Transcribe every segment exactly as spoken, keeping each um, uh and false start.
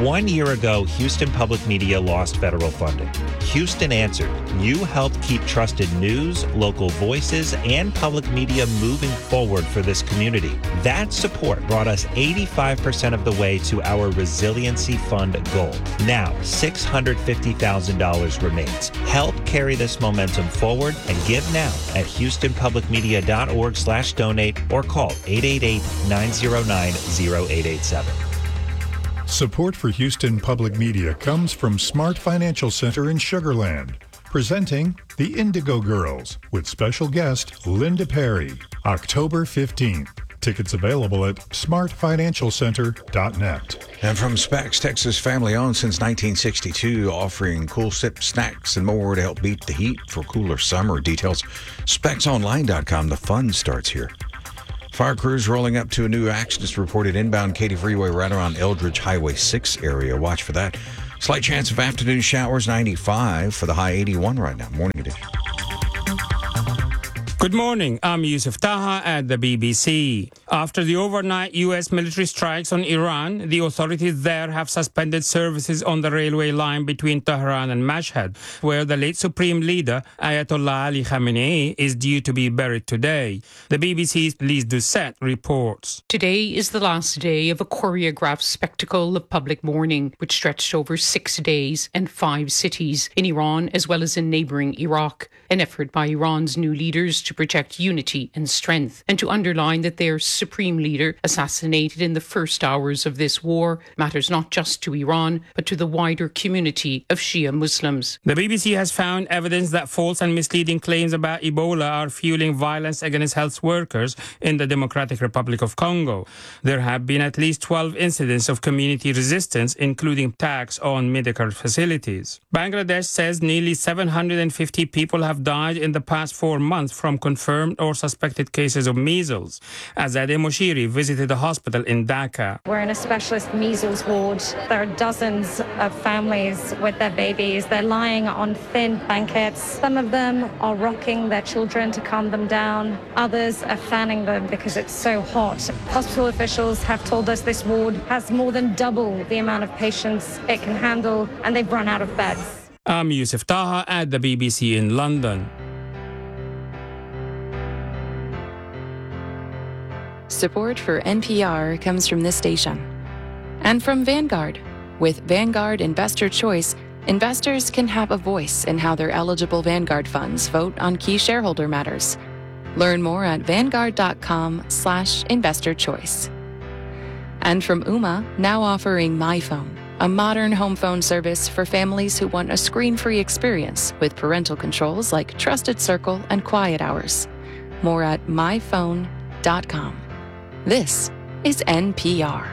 One year ago, Houston Public Media lost federal funding. Houston answered. You helped keep trusted news, local voices, and public media moving forward for this community. That support brought us eighty-five percent of the way to our Resiliency Fund goal. Now, six hundred fifty thousand dollars remains. Help carry this momentum forward and give now at houstonpublicmedia.org slash donate or call eight eight eight, nine zero nine, zero eight eight seven. Support for Houston Public Media comes from Smart Financial Center in Sugar Land, presenting The Indigo Girls with special guest Linda Perry, October fifteenth. Tickets available at smart financial center dot net. And from Specs, Texas, family-owned since nineteen sixty-two, offering cool sip snacks and more to help beat the heat for cooler summer. Details, specs online dot com. The fun starts here. Fire crews rolling up to a new accident reported inbound Katy Freeway right around Eldridge Highway six area. Watch for that. Slight chance of afternoon showers, ninety-five for the high eighty-one right now. Morning edition. Good morning. I'm Yusuf Taha at the B B C. After the overnight U S military strikes on Iran, the authorities there have suspended services on the railway line between Tehran and Mashhad, where the late Supreme Leader Ayatollah Ali Khamenei is due to be buried today. The B B C's Lise Doucette reports. Today is the last day of a choreographed spectacle of public mourning, which stretched over six days and five cities in Iran as well as in neighbouring Iraq, an effort by Iran's new leaders to project unity and strength and to underline that their supreme leader, assassinated in the first hours of this war, matters not just to Iran but to the wider community of Shia Muslims. The B B C has found evidence that false and misleading claims about Ebola are fueling violence against health workers in the Democratic Republic of Congo. There have been at least twelve incidents of community resistance, including attacks on medical facilities. Bangladesh says nearly seven hundred fifty people have died in the past four months from confirmed or suspected cases of measles. Azadeh Moshiri visited a hospital in Dhaka. We're in a specialist measles ward. There are dozens of families with their babies. They're lying on thin blankets. Some of them are rocking their children to calm them down. Others are fanning them because it's so hot. Hospital officials have told us this ward has more than double the amount of patients it can handle, and they've run out of beds. I'm Yusuf Taha at the B B C in London. Support for N P R comes from this station and from Vanguard. With Vanguard Investor Choice, investors can have a voice in how their eligible Vanguard funds vote on key shareholder matters. Learn more at vanguard.com slash investor choice. And from Ooma, now offering MyPhone, a modern home phone service for families who want a screen-free experience with parental controls like Trusted Circle and Quiet Hours. More at my phone dot com. This is N P R.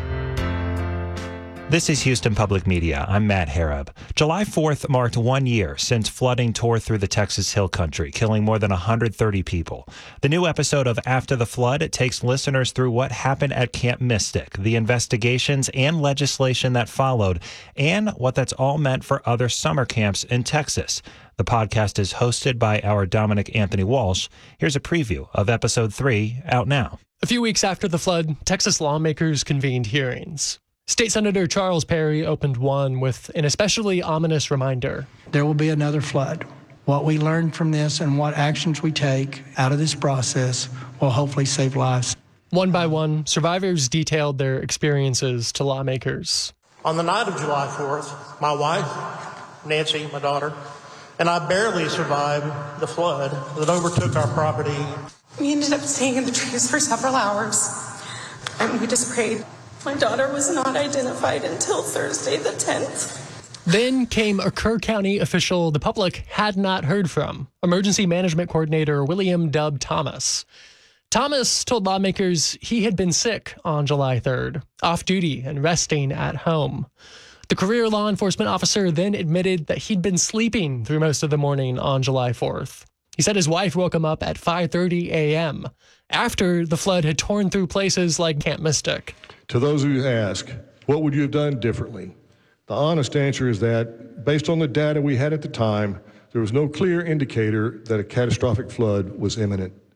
This is Houston Public Media. I'm Matt Harab. July fourth marked one year since flooding tore through the Texas Hill Country, killing more than one hundred thirty people. The new episode of After the Flood takes listeners through what happened at Camp Mystic, the investigations and legislation that followed, and what that's all meant for other summer camps in Texas. The podcast is hosted by our Dominic Anthony Walsh. Here's a preview of episode three, out now. A few weeks after the flood, Texas lawmakers convened hearings. State Senator Charles Perry opened one with an especially ominous reminder. There will be another flood. What we learn from this and what actions we take out of this process will hopefully save lives. One by one, survivors detailed their experiences to lawmakers. On the night of July fourth, my wife, Nancy, my daughter, and I barely survived the flood that overtook our property. We ended up staying in the trees for several hours, and we just prayed. My daughter was not identified until Thursday the tenth. Then came a Kerr County official the public had not heard from, Emergency Management Coordinator William Dub Thomas. Thomas told lawmakers he had been sick on July third, off duty and resting at home. The career law enforcement officer then admitted that he'd been sleeping through most of the morning on July fourth. He said his wife woke him up at five thirty a.m. after the flood had torn through places like Camp Mystic. To those who ask, what would you have done differently? The honest answer is that, based on the data we had at the time, there was no clear indicator that a catastrophic flood was imminent.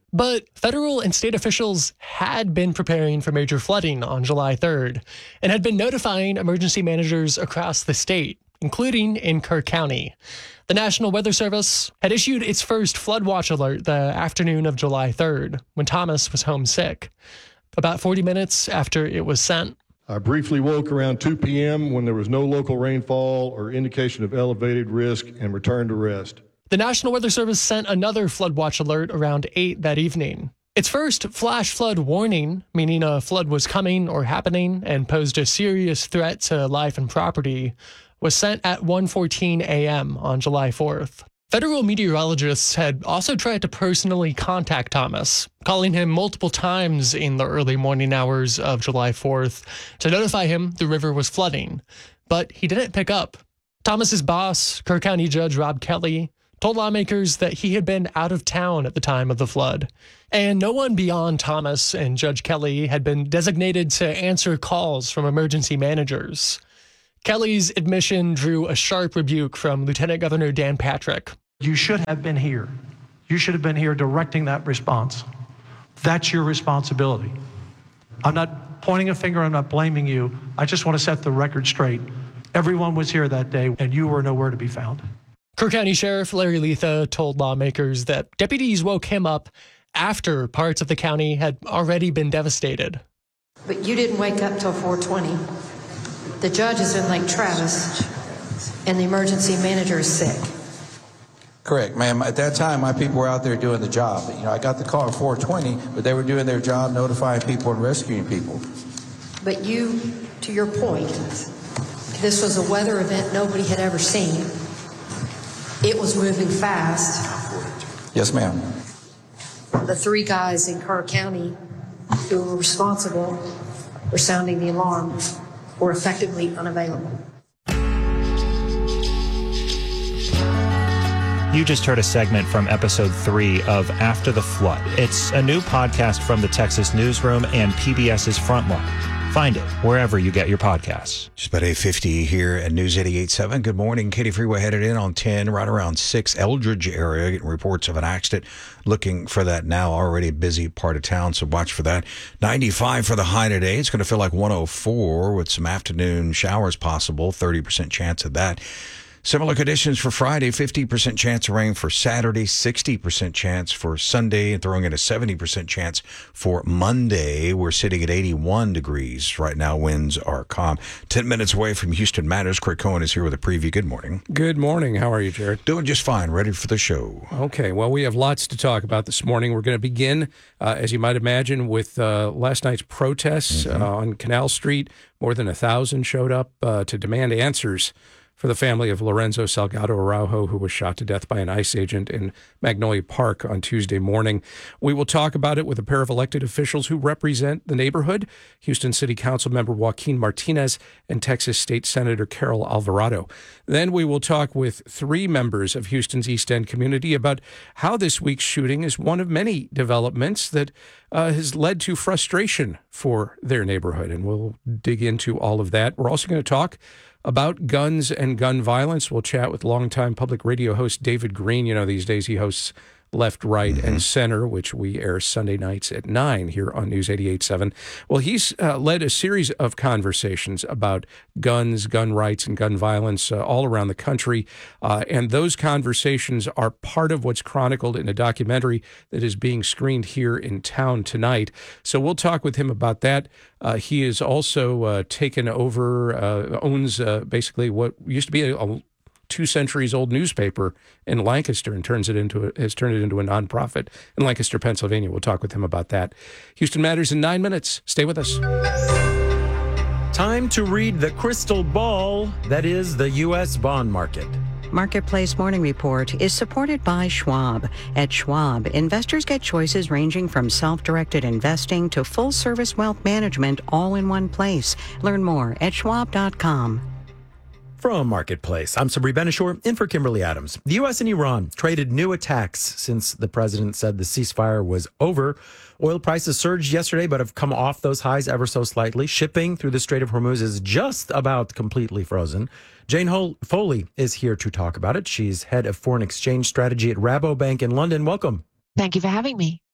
But federal and state officials had been preparing for major flooding on July third and had been notifying emergency managers across the state, including in Kerr County. The National Weather Service had issued its first flood watch alert the afternoon of July third when Thomas was home sick, about forty minutes after it was sent. I briefly woke around two p.m. when there was no local rainfall or indication of elevated risk and returned to rest. The National Weather Service sent another flood watch alert around eight that evening. Its first flash flood warning, meaning a flood was coming or happening and posed a serious threat to life and property, was sent at one fourteen a.m. on July fourth. Federal meteorologists had also tried to personally contact Thomas, calling him multiple times in the early morning hours of July fourth to notify him the river was flooding, but he didn't pick up. Thomas's boss, Kerr County Judge Rob Kelly, told lawmakers that he had been out of town at the time of the flood, and no one beyond Thomas and Judge Kelly had been designated to answer calls from emergency managers. Kelly's admission drew a sharp rebuke from Lieutenant Governor Dan Patrick. You should have been here. You should have been here directing that response. That's your responsibility. I'm not pointing a finger. I'm not blaming you. I just want to set the record straight. Everyone was here that day, and you were nowhere to be found. Kerr County Sheriff Larry Letha told lawmakers that deputies woke him up after parts of the county had already been devastated. But you didn't wake up till four twenty. The judge is in Lake Travis, and the emergency manager is sick. Correct, ma'am. At that time, my people were out there doing the job. You know, I got the call at four twenty, but they were doing their job, notifying people and rescuing people. But you, to your point, this was a weather event nobody had ever seen. It was moving fast. Yes, ma'am. The three guys in Kerr County who were responsible for sounding the alarm were effectively unavailable. You just heard a segment from episode three of After the Flood. It's a new podcast from the Texas Newsroom and PBS's Frontline. Find it wherever you get your podcasts. Just about eight fifty here at News eighty-eight point seven. Good morning. Katy Freeway headed in on ten, right around six, Eldridge area. Getting reports of an accident. Looking for that now. Already a busy part of town, so watch for that. ninety-five for the high today. It's going to feel like one oh four with some afternoon showers possible. thirty percent chance of that. Similar conditions for Friday, fifty percent chance of rain for Saturday, sixty percent chance for Sunday, and throwing in a seventy percent chance for Monday. We're sitting at eighty-one degrees right now. Winds are calm. Ten minutes away from Houston Matters. Craig Cohen is here with a preview. Good morning. Good morning. How are you, Jared? Doing just fine. Ready for the show. Okay. Well, we have lots to talk about this morning. We're going to begin, uh, as you might imagine, with uh, last night's protests mm-hmm. uh, on Canal Street. More than a thousand showed up uh, to demand answers for the family of Lorenzo Salgado Araujo, who was shot to death by an ICE agent in Magnolia Park on Tuesday morning. We will talk about it with a pair of elected officials who represent the neighborhood, Houston City Council member Joaquin Martinez and Texas State Senator Carol Alvarado. Then we will talk with three members of Houston's East End community about how this week's shooting is one of many developments that uh, has led to frustration for their neighborhood, and we'll dig into all of that. We're also going to talk about guns and gun violence. We'll chat with longtime public radio host David Green. You know, these days he hosts Left, Right, mm-hmm. and Center, which we air Sunday nights at nine here on News eighty-eight point seven. Well, he's uh, led a series of conversations about guns, gun rights, and gun violence uh, all around the country. Uh, and those conversations are part of what's chronicled in a documentary that is being screened here in town tonight. So we'll talk with him about that. Uh, he is also uh, taken over, uh, owns uh, basically what used to be a, a two centuries old newspaper in Lancaster and turns it into a, has turned it into a nonprofit in Lancaster, Pennsylvania. We'll talk with him about that. Houston Matters in nine minutes. Stay with us. Time to read the crystal ball that is the U S bond market. Marketplace Morning Report is supported by Schwab. At Schwab, investors get choices ranging from self-directed investing to full-service wealth management all in one place. Learn more at schwab dot com. From Marketplace, I'm Sabri Benishore, in for Kimberly Adams. The U S and Iran traded new attacks since the president said the ceasefire was over. Oil prices surged yesterday, but have come off those highs ever so slightly. Shipping through the Strait of Hormuz is just about completely frozen. Jane Hol- Foley is here to talk about it. She's head of foreign exchange strategy at Rabobank in London. Welcome. Thank you for having me.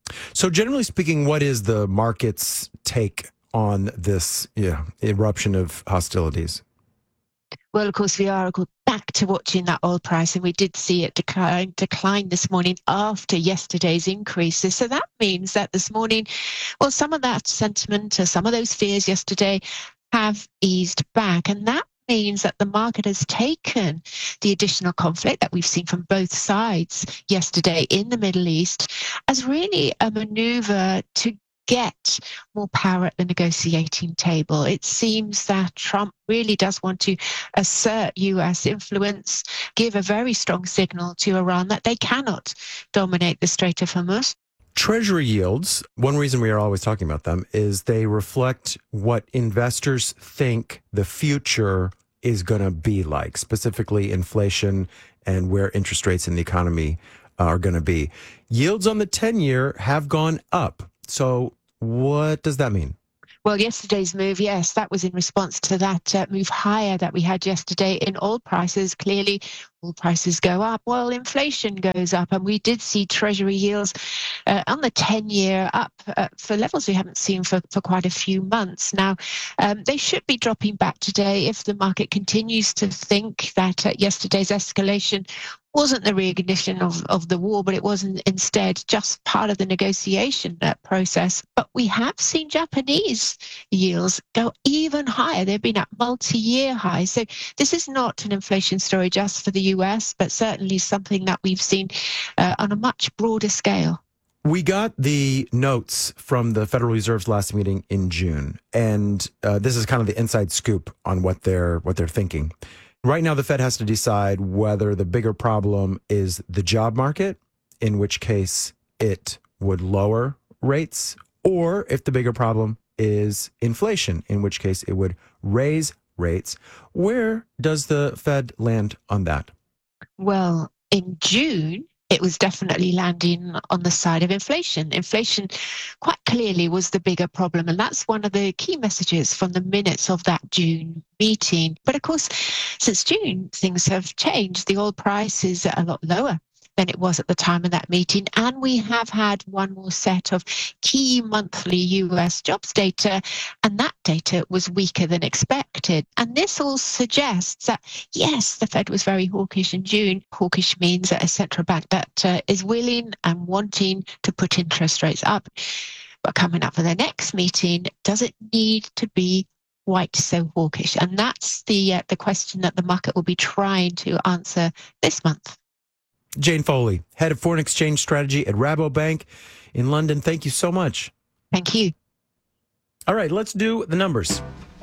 So generally speaking, what is the market's take on this yeah, eruption of hostilities? Well, of course, we are back to watching that oil price, and we did see it decline, decline this morning after yesterday's increases. So that means that this morning, well, some of that sentiment or some of those fears yesterday have eased back, and that means that the market has taken the additional conflict that we've seen from both sides yesterday in the Middle East as really a maneuver to get more power at the negotiating table. It seems that Trump really does want to assert U S influence, give a very strong signal to Iran that they cannot dominate the Strait of Hormuz. Treasury yields, one reason we are always talking about them is they reflect what investors think the future is going to be like, specifically inflation and where interest rates in the economy are going to be. Yields on the ten-year have gone up. So what does that mean? Well, yesterday's move, yes, that was in response to that uh, move higher that we had yesterday in oil prices. Clearly, oil prices go up, while inflation goes up. And we did see Treasury yields uh, on the ten-year up uh, for levels we haven't seen for, for quite a few months. Now, um, they should be dropping back today if the market continues to think that uh, yesterday's escalation wasn't the reignition of, of the war, but it was instead just part of the negotiation uh, process. But we have seen Japanese yields go even higher. They've been at multi-year highs. So this is not an inflation story just for the U S, but certainly something that we've seen uh, on a much broader scale. We got the notes from the Federal Reserve's last meeting in June, and uh, this is kind of the inside scoop on what they're what they're thinking. Right now, the Fed has to decide whether the bigger problem is the job market, in which case it would lower rates, or if the bigger problem is inflation, in which case it would raise rates. Where does the Fed land on that? Well, in June, it was definitely landing on the side of inflation. Inflation quite clearly was the bigger problem, and that's one of the key messages from the minutes of that June meeting. But of course, since June, things have changed. The oil price is a lot lower than it was at the time of that meeting, and we have had one more set of key monthly U S jobs data, and that data was weaker than expected. And this all suggests that, yes, the Fed was very hawkish in June. Hawkish means that a central bank that uh, is willing and wanting to put interest rates up. But coming up for their next meeting, does it need to be quite so hawkish? And that's the uh, the question that the market will be trying to answer this month. Jane Foley, head of foreign exchange strategy at Rabobank in London. Thank you so much. Thank you. All right, let's do the numbers.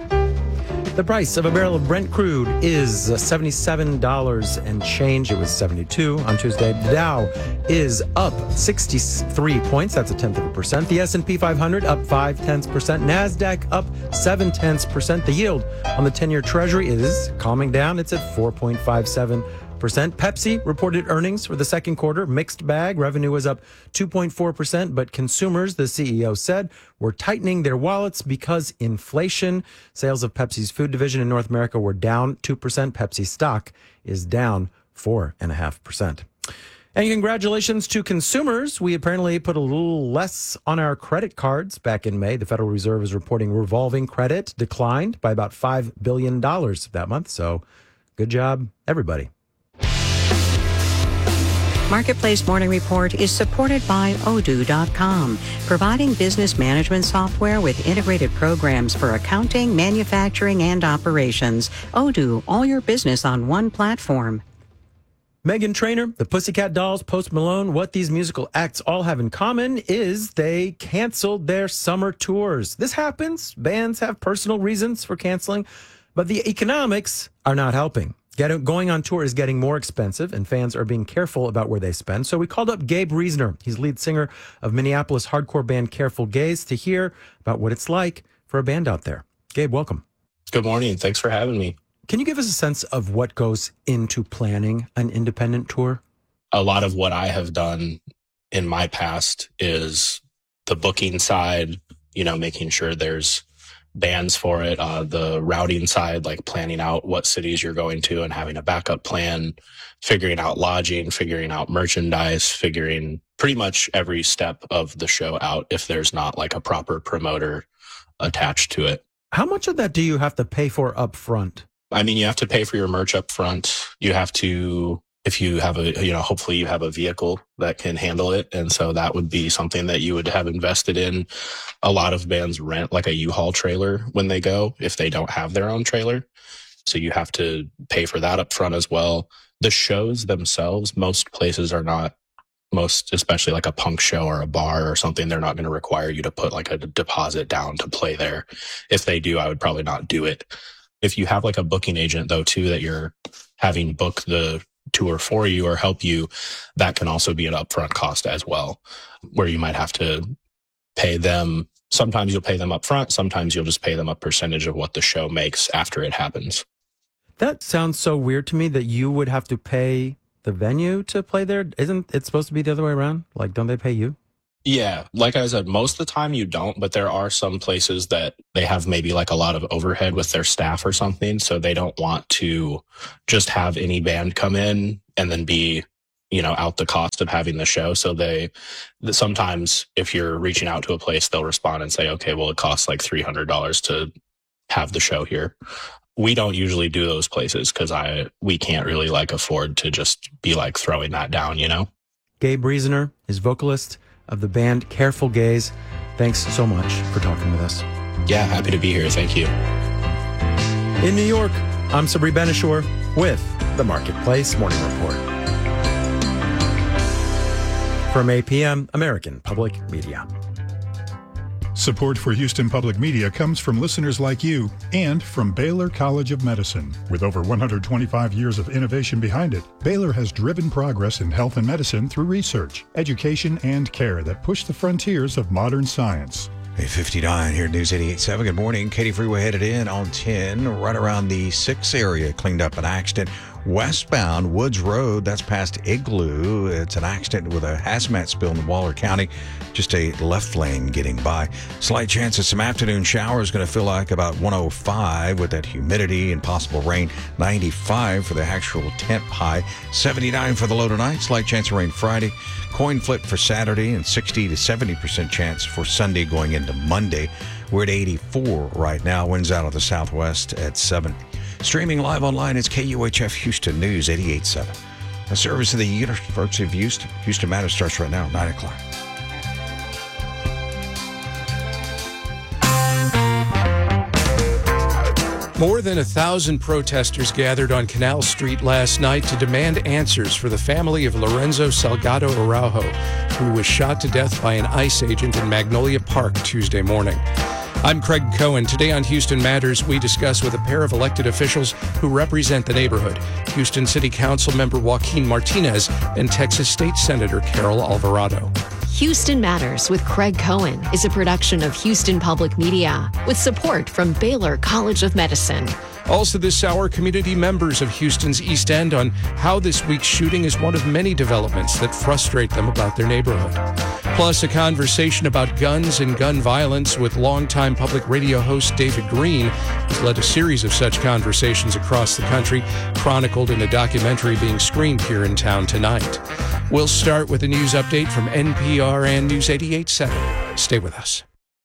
The price of a barrel of Brent crude is seventy-seven dollars and change. It was seventy-two on Tuesday. The Dow is up sixty-three points. That's a tenth of a percent. The S and P five hundred up five tenths percent. NASDAQ up seven tenths percent. The yield on the ten-year Treasury is calming down. It's at four point five seven percent. Pepsi reported earnings for the second quarter. Mixed bag. Revenue was up two point four percent, but consumers, the C E O said, were tightening their wallets because inflation. Sales of Pepsi's food division in North America were down two percent. Pepsi stock is down four point five percent. And congratulations to consumers. We apparently put a little less on our credit cards back in May. The Federal Reserve is reporting revolving credit declined by about five billion dollars that month. So good job, everybody. Marketplace Morning Report is supported by Odoo dot com, providing business management software with integrated programs for accounting, manufacturing, and operations. Odoo, all your business on one platform. Meghan Trainor, the Pussycat Dolls, Post Malone, what these musical acts all have in common is they canceled their summer tours. This happens. Bands have personal reasons for canceling, but the economics are not helping. Getting, going on tour is getting more expensive, and fans are being careful about where they spend. So we called up Gabe Reasoner. He's lead singer of Minneapolis hardcore band Careful Gaze to hear about what it's like for a band out there. Gabe, welcome. Good morning. Thanks for having me. Can you give us a sense of what goes into planning an independent tour? A lot of what I have done in my past is the booking side, you know, making sure there's bands for it, uh, the routing side, like planning out what cities you're going to and having a backup plan, figuring out lodging, figuring out merchandise, figuring pretty much every step of the show out if there's not like a proper promoter attached to it. How much of that do you have to pay for up front? I mean, you have to pay for your merch up front. You have to, if you have a, you know, hopefully you have a vehicle that can handle it. And so that would be something that you would have invested in. A lot of bands rent like a U-Haul trailer when they go, if they don't have their own trailer. So you have to pay for that up front as well. The shows themselves, most places are not, most, especially like a punk show or a bar or something, they're not going to require you to put like a deposit down to play there. If they do, I would probably not do it. If you have like a booking agent though, too, that you're having book the tour for you or help you, that can also be an upfront cost as well, where you might have to pay them. Sometimes you'll pay them up front. Sometimes you'll just pay them a percentage of what the show makes after it happens. That sounds so weird to me that you would have to pay the venue to play there. Isn't it supposed to be the other way around? Like, don't they pay you? Yeah. Like I said, most of the time you don't, but there are some places that they have maybe like a lot of overhead with their staff or something. So they don't want to just have any band come in and then be, you know, out the cost of having the show. So they, sometimes if you're reaching out to a place, they'll respond and say, okay, well, it costs like three hundred dollars to have the show here. We don't usually do those places because I, we can't really like afford to just be like throwing that down, you know? Gabe Reasoner is vocalist of the band Careful Gaze. Thanks so much for talking with us. Yeah, happy to be here. Thank you. In New York, I'm Sabri Benishore with the Marketplace Morning Report. From A P M, American Public Media. Support for Houston Public Media comes from listeners like you and from Baylor College of Medicine. With over one hundred twenty-five years of innovation behind it, Baylor has driven progress in health and medicine through research, education, and care that push the frontiers of modern science. eight fifty-nine here at News eighty-eight point seven. Good morning. Katy Freeway headed in on ten, right around the six area. Cleaned up an accident. Westbound Woods Road, that's past Igloo. It's an accident with a hazmat spill in Waller County. Just a left lane getting by. Slight chance of some afternoon showers. Going to feel like about one oh five with that humidity and possible rain. ninety-five for the actual temp high. seventy-nine for the low tonight. Slight chance of rain Friday. Coin flip for Saturday and sixty to seventy percent chance for Sunday going into Monday. We're at eighty-four right now. Winds out of the southwest at seven. Streaming live online, it's K U H F Houston News eighty-eight point seven. A service of the University of Houston. Houston Matters starts right now, nine o'clock. More than a thousand protesters gathered on Canal Street last night to demand answers for the family of Lorenzo Salgado Araujo, who was shot to death by an ICE agent in Magnolia Park Tuesday morning. I'm Craig Cohen. Today on Houston Matters, we discuss with a pair of elected officials who represent the neighborhood, Houston City Council member Joaquin Martinez and Texas State Senator Carol Alvarado. Houston Matters with Craig Cohen is a production of Houston Public Media with support from Baylor College of Medicine. Also this hour, community members of Houston's East End on how this week's shooting is one of many developments that frustrate them about their neighborhood. Plus, a conversation about guns and gun violence with longtime public radio host David Green, who's led a series of such conversations across the country, chronicled in a documentary being screened here in town tonight. We'll start with a news update from N P R and News eighty-eight point seven. Stay with us.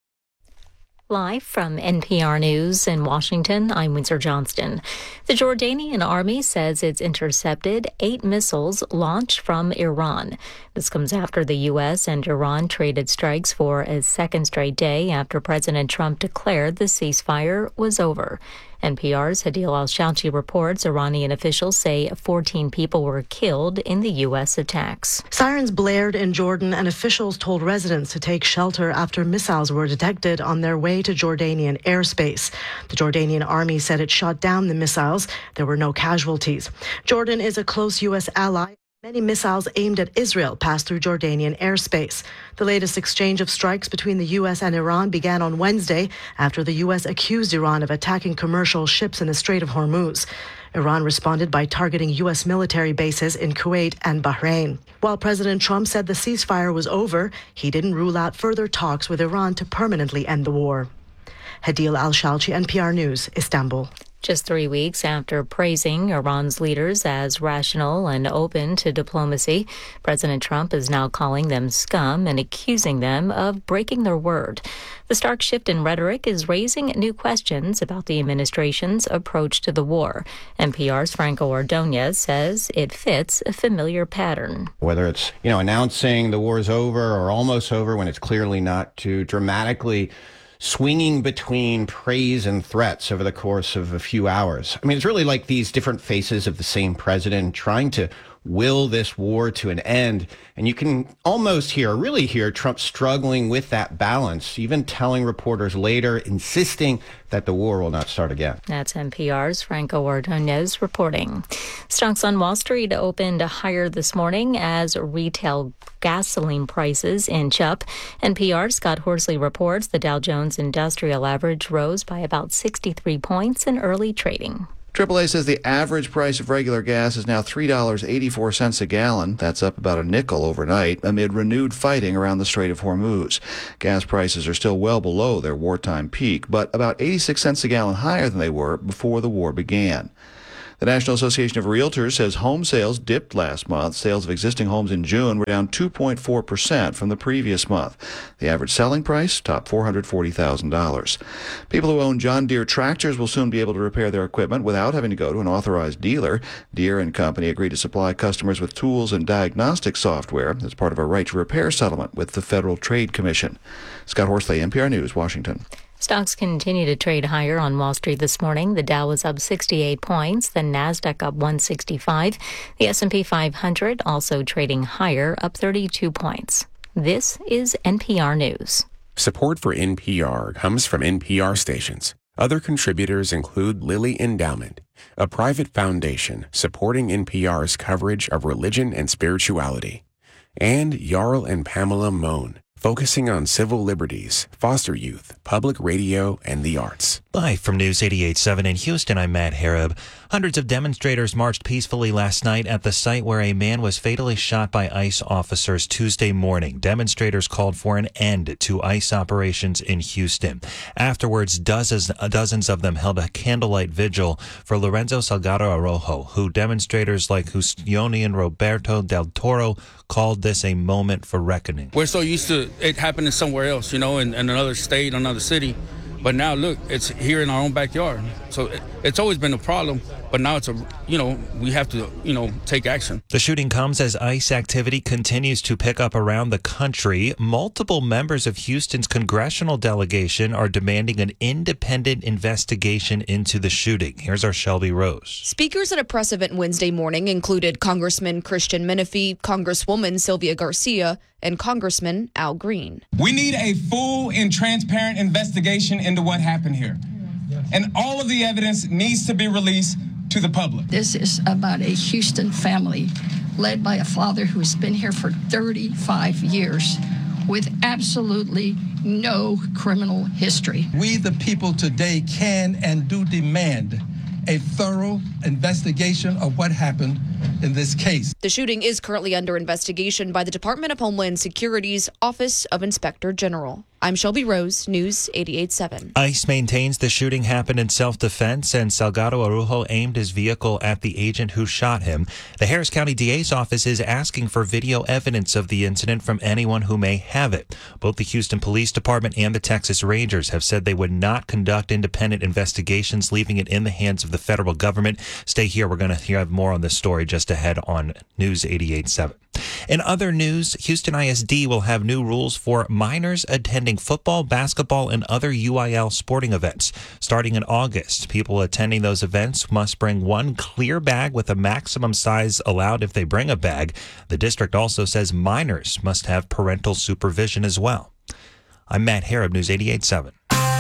Live from N P R News in Washington, I'm Windsor Johnston. The Jordanian army says it's intercepted eight missiles launched from Iran. This comes after the U S and Iran traded strikes for a second straight day after President Trump declared the ceasefire was over. N P R's Hadil Al-Shouchi reports Iranian officials say fourteen people were killed in the U S attacks. Sirens blared in Jordan and officials told residents to take shelter after missiles were detected on their way to Jordanian airspace. The Jordanian army said it shot down the missiles. There were no casualties. Jordan is a close U S ally. Many missiles aimed at Israel passed through Jordanian airspace. The latest exchange of strikes between the U S and Iran began on Wednesday after the U S accused Iran of attacking commercial ships in the Strait of Hormuz. Iran responded by targeting U S military bases in Kuwait and Bahrain. While President Trump said the ceasefire was over, he didn't rule out further talks with Iran to permanently end the war. Hadil Al-Shalchi, N P R News, Istanbul. Just three weeks after praising Iran's leaders as rational and open to diplomacy, President Trump is now calling them scum and accusing them of breaking their word. The stark shift in rhetoric is raising new questions about the administration's approach to the war. N P R's Franco Ordonez says it fits a familiar pattern. Whether it's, you know, announcing the war is over or almost over when it's clearly not, to dramatically swinging between praise and threats over the course of a few hours. I mean, it's really like these different faces of the same president trying to will this war to an end. And you can almost hear, really hear Trump struggling with that balance, even telling reporters later, insisting that the war will not start again. That's N P R's Franco Ordonez reporting. Stocks on Wall Street opened higher this morning as retail gasoline prices inch up. N P R's Scott Horsley reports the Dow Jones Industrial Average rose by about sixty-three points in early trading. triple A says the average price of regular gas is now three dollars and eighty-four cents a gallon. That's up about a nickel overnight amid renewed fighting around the Strait of Hormuz. Gas prices are still well below their wartime peak, but about eighty-six cents a gallon higher than they were before the war began. The National Association of Realtors says home sales dipped last month. Sales of existing homes in June were down two point four percent from the previous month. The average selling price topped four hundred forty thousand dollars. People who own John Deere tractors will soon be able to repair their equipment without having to go to an authorized dealer. Deere and Company agreed to supply customers with tools and diagnostic software as part of a right to repair settlement with the Federal Trade Commission. Scott Horsley, N P R News, Washington. Stocks continue to trade higher on Wall Street this morning. The Dow was up sixty-eight points, the Nasdaq up one sixty-five. The S and P five hundred also trading higher, up thirty-two points. This is N P R News. Support for N P R comes from N P R stations. Other contributors include Lilly Endowment, a private foundation supporting N P R's coverage of religion and spirituality, and Jarl and Pamela Mohn, focusing on civil liberties, foster youth, public radio, and the arts. Live from News eighty-eight point seven in Houston, I'm Matt Harab. Hundreds of demonstrators marched peacefully last night at the site where a man was fatally shot by ICE officers Tuesday morning. Demonstrators called for an end to ICE operations in Houston. Afterwards, dozens, dozens of them held a candlelight vigil for Lorenzo Salgado Araujo, who demonstrators like Justiniano and Roberto Del Toro called this a moment for reckoning. We're so used to it happening somewhere else, you know, in, in another state, another city. But now, look, it's here in our own backyard. So it, it's always been a problem, but now it's a, you know, we have to, you know, take action. The shooting comes as ICE activity continues to pick up around the country. Multiple members of Houston's congressional delegation are demanding an independent investigation into the shooting. Here's our Shelby Rose. Speakers at a press event Wednesday morning included Congressman Christian Menifee, Congresswoman Sylvia Garcia, and Congressman Al Green. We need a full and transparent investigation into what happened here. And all of the evidence needs to be released to the public. This is about a Houston family led by a father who's been here for thirty-five years with absolutely no criminal history. We, the people today, can and do demand a thorough investigation of what happened in this case. The shooting is currently under investigation by the Department of Homeland Security's Office of Inspector General. I'm Shelby Rose, News eighty-eight point seven. ICE maintains the shooting happened in self-defense and Salgado Araujo aimed his vehicle at the agent who shot him. The Harris County D A's office is asking for video evidence of the incident from anyone who may have it. Both the Houston Police Department and the Texas Rangers have said they would not conduct independent investigations, leaving it in the hands of the federal government. Stay here. We're going to have more on this story just ahead on News eighty-eight point seven. In other news, Houston I S D will have new rules for minors attending football, basketball, and other U I L sporting events. Starting in August, people attending those events must bring one clear bag with a maximum size allowed if they bring a bag. The district also says minors must have parental supervision as well. I'm Matt Harab, News eighty-eight point seven.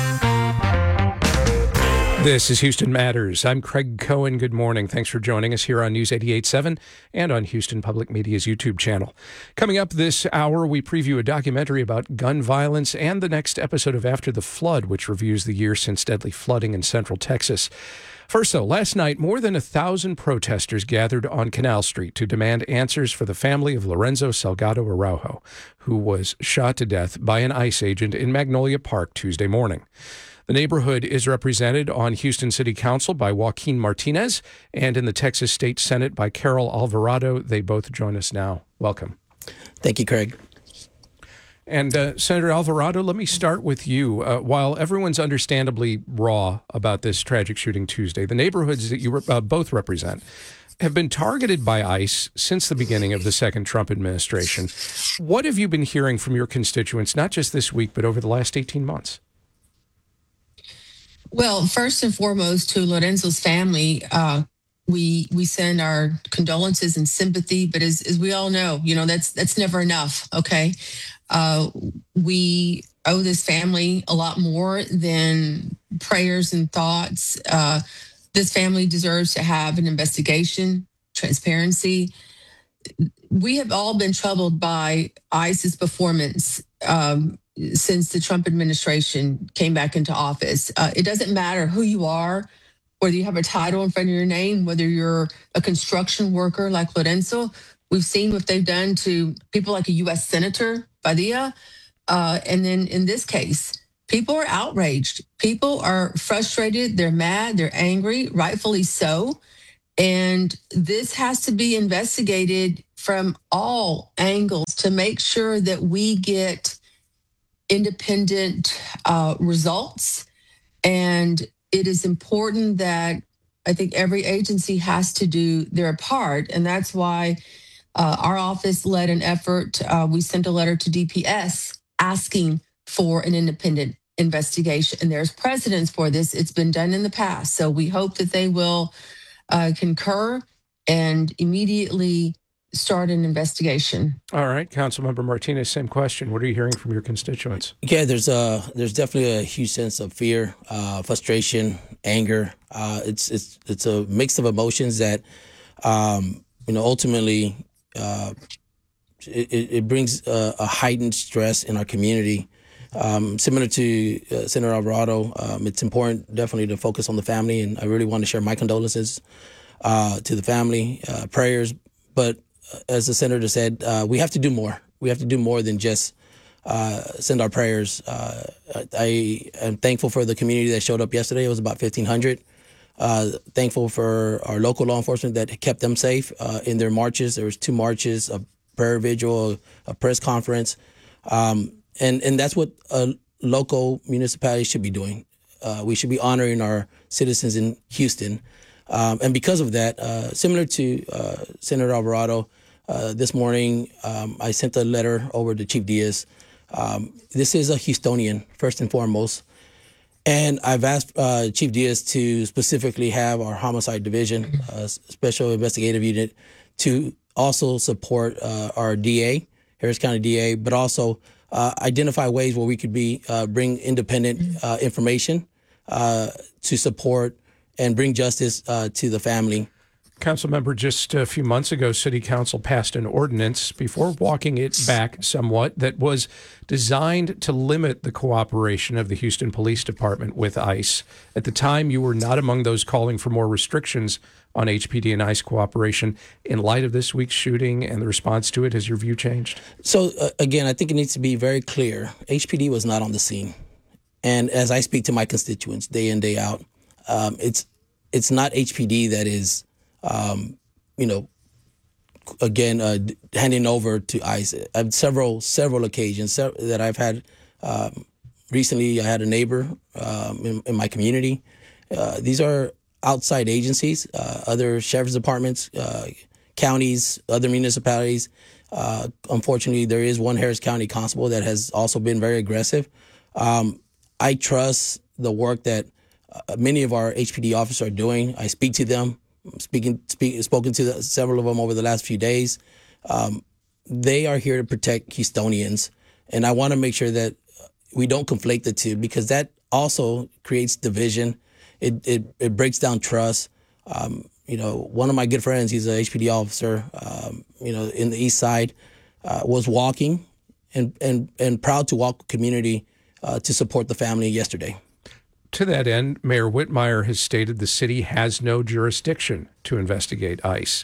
This is Houston Matters. I'm Craig Cohen. Good morning. Thanks for joining us here on News eighty-eight point seven and on Houston Public Media's YouTube channel. Coming up this hour, we preview a documentary about gun violence and the next episode of After the Flood, which reviews the year since deadly flooding in central Texas. First, though, last night, more than a thousand protesters gathered on Canal Street to demand answers for the family of Lorenzo Salgado Araujo, who was shot to death by an ICE agent in Magnolia Park Tuesday morning. The neighborhood is represented on Houston City Council by Joaquin Martinez and in the Texas State Senate by Carol Alvarado. They both join us now. Welcome. Thank you, Craig. And uh, Senator Alvarado, let me start with you. Uh, while everyone's understandably raw about this tragic shooting Tuesday, the neighborhoods that you re- uh, both represent have been targeted by ICE since the beginning of the second Trump administration. What have you been hearing from your constituents, not just this week, but over the last eighteen months? Well, first and foremost, to Lorenzo's family, uh, we we send our condolences and sympathy. But as, as we all know, you know, that's that's never enough. OK, uh, we owe this family a lot more than prayers and thoughts. Uh, this family deserves to have an investigation, transparency. We have all been troubled by ICE's performance um, since the Trump administration came back into office. Uh, it doesn't matter who you are, whether you have a title in front of your name, whether you're a construction worker like Lorenzo. We've seen what they've done to people like a U S Senator, Padilla. Uh, and then in this case, people are outraged. People are frustrated. They're mad. They're angry, rightfully so. And this has to be investigated from all angles to make sure that we get independent uh, results. And it is important that I think every agency has to do their part. And that's why uh, our office led an effort. Uh, we sent a letter to D P S asking for an independent investigation. And there's precedents for this. It's been done in the past. So we hope that they will uh, concur and immediately start an investigation. All right, Councilmember Martinez, same question. What are you hearing from your constituents? Yeah, there's a there's definitely a huge sense of fear, uh, frustration, anger. Uh, it's it's it's a mix of emotions that um, you know ultimately uh, it, it brings a, a heightened stress in our community. Um, similar to uh, Senator Alvarado, um, it's important definitely to focus on the family, and I really want to share my condolences uh, to the family, uh, prayers, but as the senator said, uh, we have to do more. We have to do more than just uh, send our prayers. Uh, I am thankful for the community that showed up yesterday. It was about fifteen hundred. Uh, thankful for our local law enforcement that kept them safe uh, in their marches. There was two marches, a prayer vigil, a press conference. Um, and, and that's what a local municipality should be doing. Uh, we should be honoring our citizens in Houston. Um, and because of that, uh, similar to uh, Senator Alvarado, Uh, this morning, um, I sent a letter over to Chief Diaz. Um, this is a Houstonian, first and foremost. And I've asked uh, Chief Diaz to specifically have our homicide division, uh, special investigative unit, to also support uh, our D A, Harris County D A, but also uh, identify ways where we could be uh, bring independent uh, information uh, to support and bring justice uh, to the family. Councilmember, just a few months ago, City Council passed an ordinance before walking it back somewhat that was designed to limit the cooperation of the Houston Police Department with ICE. At the time, you were not among those calling for more restrictions on H P D and ICE cooperation. In light of this week's shooting and the response to it, has your view changed? So, uh, again, I think it needs to be very clear. H P D was not on the scene. And as I speak to my constituents day in, day out, um, it's it's not H P D that is Um, you know, again, uh, handing over to ICE. I've several several occasions that I've had. Um, recently, I had a neighbor um, in, in my community. Uh, these are outside agencies, uh, other sheriff's departments, uh, counties, other municipalities. Uh, unfortunately, there is one Harris County constable that has also been very aggressive. Um, I trust the work that uh, many of our H P D officers are doing. I speak to them. Speaking, speak, spoken to the, several of them over the last few days. Um, they are here to protect Houstonians, and I want to make sure that we don't conflate the two, because that also creates division. It it, it breaks down trust. Um, you know, one of my good friends, he's an H P D officer, um, you know, in the East Side, uh, was walking and and and proud to walk community uh, to support the family yesterday. To that end, Mayor Whitmire has stated the city has no jurisdiction to investigate ICE.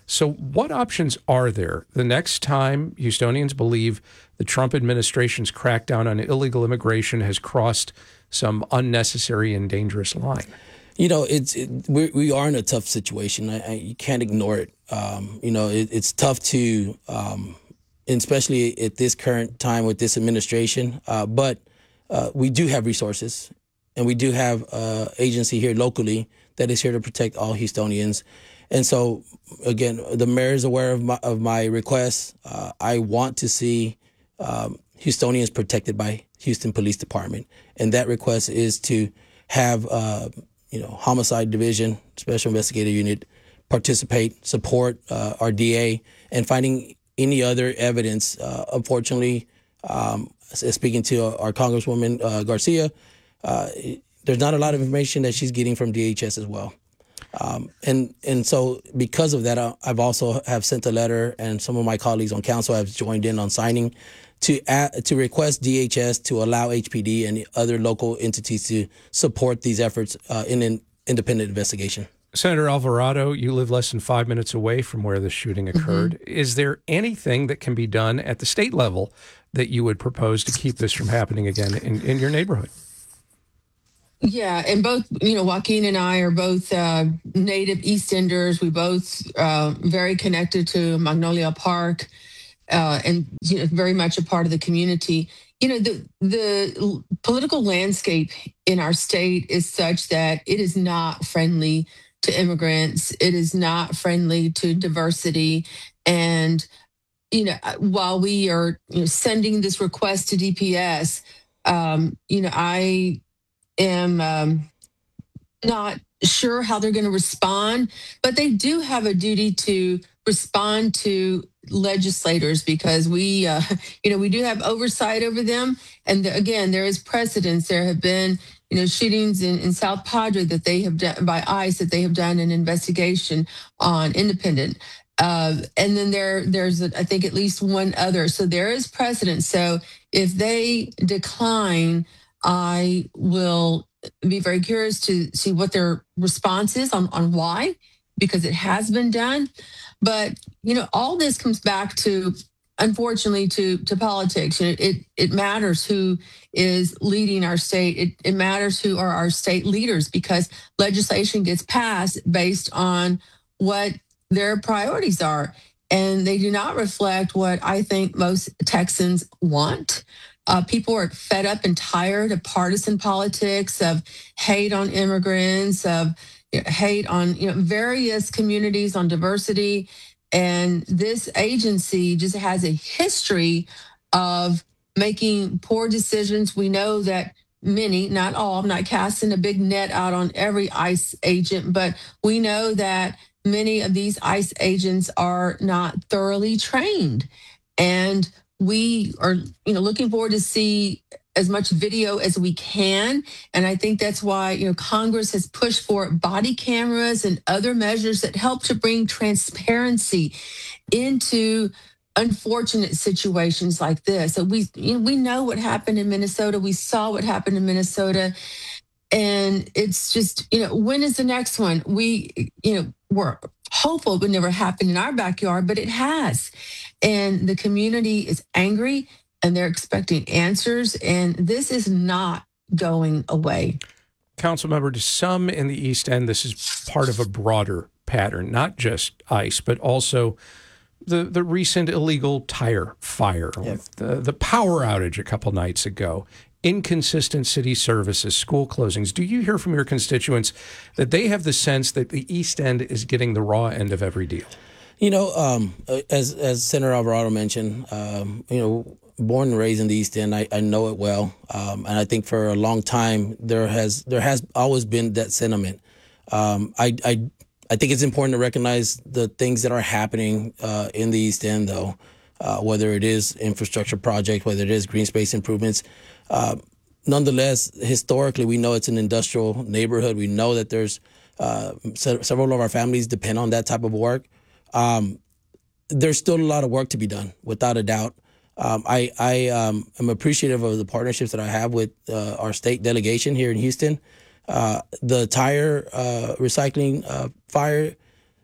So what options are there the next time Houstonians believe the Trump administration's crackdown on illegal immigration has crossed some unnecessary and dangerous line? You know, it's it, we we are in a tough situation. I, I, you can't ignore it. Um, you know, it, it's tough to, um, especially at this current time with this administration. Uh, but uh, we do have resources, and we do have an agency here locally that is here to protect all Houstonians. And so, again, the mayor is aware of my, of my request. Uh, I want to see um, Houstonians protected by Houston Police Department. And that request is to have, uh, you know, Homicide Division, Special Investigative Unit, participate, support uh, our D A, and finding any other evidence. Uh, unfortunately, um, speaking to our Congresswoman uh, Garcia, uh, there's not a lot of information that she's getting from D H S as well. Um, and and so because of that, I, I've also have sent a letter, and some of my colleagues on council have joined in on signing to add, to request D H S to allow H P D and other local entities to support these efforts uh, in an independent investigation. Senator Alvarado, you live less than five minutes away from where the shooting occurred. Mm-hmm. Is there anything that can be done at the state level that you would propose to keep this from happening again in, in your neighborhood? Yeah, and both, you know, Joaquin and I are both uh, native East Enders. We both uh, very connected to Magnolia Park uh, and, you know, very much a part of the community. You know, the the political landscape in our state is such that it is not friendly to immigrants. It is not friendly to diversity. And, you know, while we are, you know, sending this request to D P S, um, you know, I am um, not sure how they're going to respond, but they do have a duty to respond to legislators because we, uh, you know, we do have oversight over them. And the, again, there is precedence. There have been, you know, shootings in, in South Padre that they have done by ICE that they have done an investigation on independent. Uh, and then there, there's, a, I think, at least one other. So there is precedent. So if they decline, I will be very curious to see what their response is on, on why, because it has been done. But, you know, all this comes back to, unfortunately, to, to politics. You know, it, it matters who is leading our state. It, it matters who are our state leaders because legislation gets passed based on what their priorities are. And they do not reflect what I think most Texans want. Uh, people are fed up and tired of partisan politics, of hate on immigrants, of you know, hate on you know various communities, on diversity. And this agency just has a history of making poor decisions. We know that many, not all, I'm not casting a big net out on every ICE agent, but we know that many of these ICE agents are not thoroughly trained. And we are, you know, looking forward to see as much video as we can. And I think that's why, you know, Congress has pushed for body cameras and other measures that help to bring transparency into unfortunate situations like this. So we, you know, we know what happened in Minnesota. We saw what happened in Minnesota. And it's just, you know, when is the next one? We, you know, we're hopeful it would never happen in our backyard, but it has. And the community is angry and they're expecting answers. And this is not going away. Councilmember, to some in the East End, this is part of a broader pattern, not just ICE, but also the, the recent illegal tire fire, yep. the, the power outage a couple nights ago, inconsistent city services, school closings. Do you hear from your constituents that they have the sense that the East End is getting the raw end of every deal? You know, um, as as Senator Alvarado mentioned, um, you know, born and raised in the East End, I, I know it well, um, and I think for a long time there has there has always been that sentiment. Um, I, I I think it's important to recognize the things that are happening uh, in the East End, though, uh, whether it is infrastructure projects, whether it is green space improvements. Uh, nonetheless, historically, we know it's an industrial neighborhood. We know that there's uh, se- several of our families depend on that type of work. Um, there's still a lot of work to be done, without a doubt. Um, I, I um, am appreciative of the partnerships that I have with uh, our state delegation here in Houston. Uh, the tire uh, recycling uh, fire,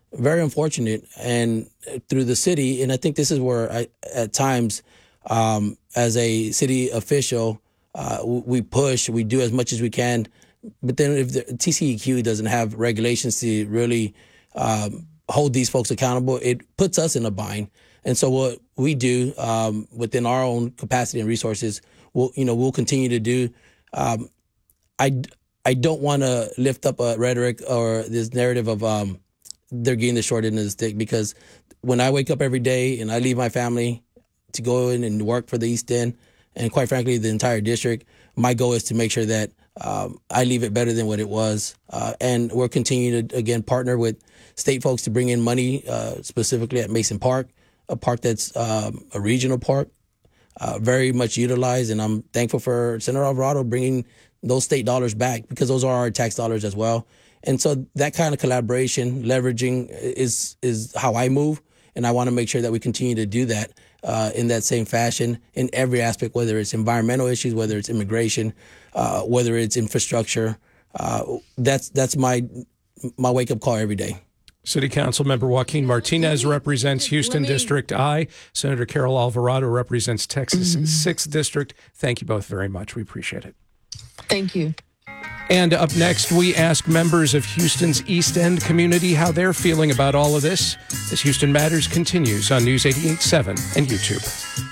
very unfortunate. And through the city, and I think this is where I, at times, um, as a city official, uh, we push, we do as much as we can. But then if the T C E Q doesn't have regulations to really um, hold these folks accountable, it puts us in a bind. And so what we do um, within our own capacity and resources, we'll, you know, we'll continue to do. Um, I, I don't want to lift up a rhetoric or this narrative of um, they're getting the short end of the stick, because when I wake up every day and I leave my family to go in and work for the East End, and quite frankly, the entire district, my goal is to make sure that um, I leave it better than what it was. Uh, and we're continuing to, again, partner with state folks to bring in money, uh, specifically at Mason Park, a park that's um, a regional park, uh, very much utilized. And I'm thankful for Senator Alvarado bringing those state dollars back, because those are our tax dollars as well. And so that kind of collaboration, leveraging is is how I move. And I want to make sure that we continue to do that uh, in that same fashion in every aspect, whether it's environmental issues, whether it's immigration, uh, whether it's infrastructure. Uh, that's that's my my wake-up call every day. City Council Member Joaquin Martinez represents Houston District I. Senator Carol Alvarado represents Texas mm-hmm. sixth District. Thank you both very much. We appreciate it. Thank you. And up next, we ask members of Houston's East End community how they're feeling about all of this as Houston Matters continues on News eighty-eight point seven and YouTube.